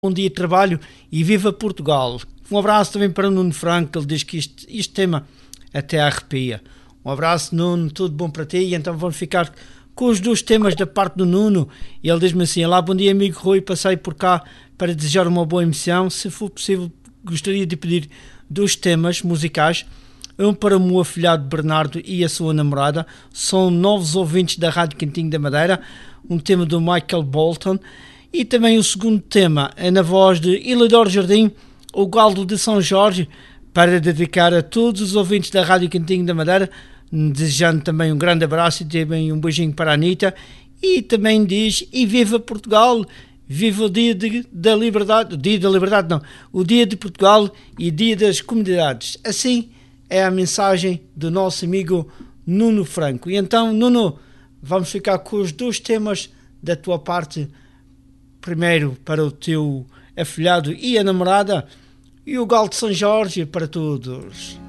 Bom dia de trabalho e viva Portugal. Um abraço também para o Nuno Franco, ele diz que este tema até arrepia. Um abraço, Nuno, tudo bom para ti. E então vamos ficar com os dois temas da parte do Nuno. E ele diz-me assim: olá, bom dia amigo Rui, passei por cá para desejar uma boa emissão. Se for possível, gostaria de pedir dois temas musicais. Um para o meu afilhado Bernardo e a sua namorada. São novos ouvintes da Rádio Cantinho da Madeira. Um tema do Michael Bolton. E também o segundo tema é na voz de Ilidor Jardim, o Galdo de São Jorge, para dedicar a todos os ouvintes da Rádio Cantinho da Madeira, desejando também um grande abraço e também um beijinho para a Anitta. E também diz: e viva Portugal, viva o dia da liberdade, o dia de Portugal e dia das comunidades. Assim é a mensagem do nosso amigo Nuno Franco. E então, Nuno, vamos ficar com os dois temas da tua parte. Primeiro para o teu afilhado e a namorada, e o Galo de São Jorge para todos.